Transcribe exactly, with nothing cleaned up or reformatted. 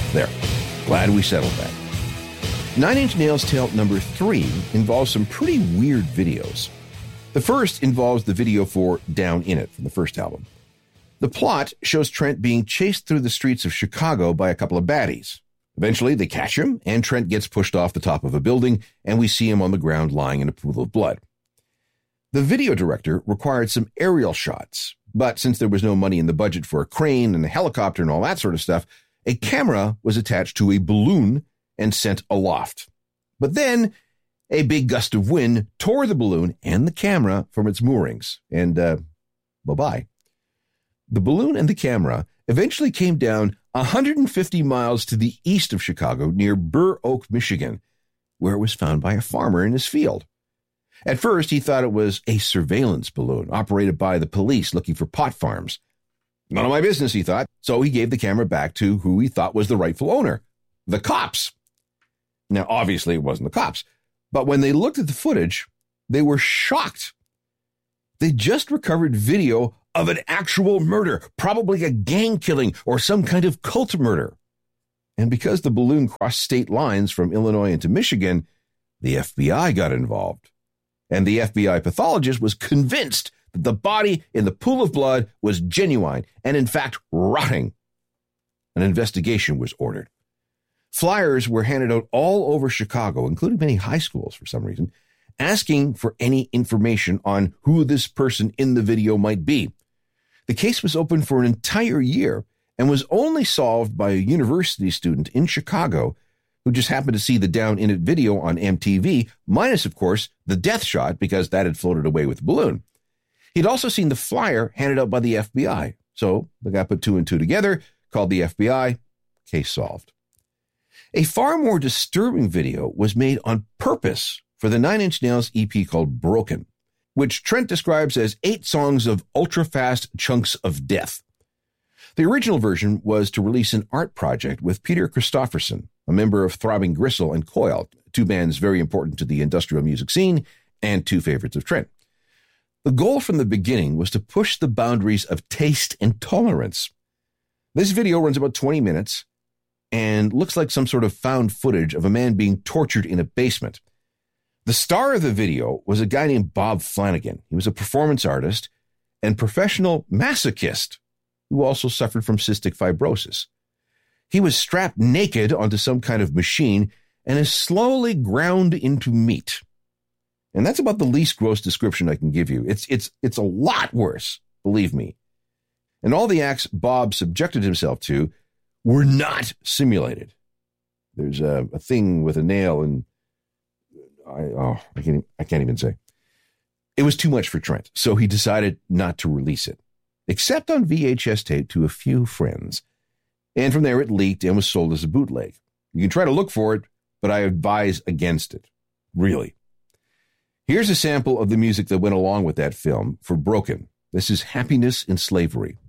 There. Glad we settled that. Nine Inch Nails Tale number three involves some pretty weird videos. The first involves the video for Down In It from the first album. The plot shows Trent being chased through the streets of Chicago by a couple of baddies. Eventually, they catch him, and Trent gets pushed off the top of a building, and we see him on the ground lying in a pool of blood. The video director required some aerial shots, but since there was no money in the budget for a crane and a helicopter and all that sort of stuff, a camera was attached to a balloon and sent aloft. But then a big gust of wind tore the balloon and the camera from its moorings, and uh, bye-bye. The balloon and the camera eventually came down one hundred fifty miles to the east of Chicago near Burr Oak, Michigan, where it was found by a farmer in his field. At first, he thought it was a surveillance balloon operated by the police looking for pot farms. None of my business, he thought, so he gave the camera back to who he thought was the rightful owner, the cops. Now, obviously, it wasn't the cops, but when they looked at the footage, they were shocked. They just recovered video of an actual murder, probably a gang killing or some kind of cult murder. And because the balloon crossed state lines from Illinois into Michigan, the F B I got involved. And the F B I pathologist was convinced that the body in the pool of blood was genuine and, in fact, rotting. An investigation was ordered. Flyers were handed out all over Chicago, including many high schools for some reason, asking for any information on who this person in the video might be. The case was open for an entire year and was only solved by a university student in Chicago who just happened to see the Down In It video on M T V, minus, of course, the death shot because that had floated away with the balloon. He'd also seen the flyer handed out by the F B I. So the guy put two and two together, called the F B I, case solved. A far more disturbing video was made on purpose for the Nine Inch Nails E P called Broken, which Trent describes as eight songs of ultra-fast chunks of death. The original version was to release an art project with Peter Christopherson, a member of Throbbing Gristle and Coil, two bands very important to the industrial music scene and two favorites of Trent. The goal from the beginning was to push the boundaries of taste and tolerance. This video runs about twenty minutes and looks like some sort of found footage of a man being tortured in a basement. The star of the video was a guy named Bob Flanagan. He was a performance artist and professional masochist who also suffered from cystic fibrosis. He was strapped naked onto some kind of machine and is slowly ground into meat. And that's about the least gross description I can give you. It's it's it's a lot worse, believe me. And all the acts Bob subjected himself to were not simulated. There's a, a thing with a nail and I oh I can't I can't even say. It was too much for Trent, so he decided not to release it, except on V H S tape to a few friends. And from there it leaked and was sold as a bootleg. You can try to look for it, but I advise against it. Really. Here's a sample of the music that went along with that film for Broken. This is Happiness in Slavery.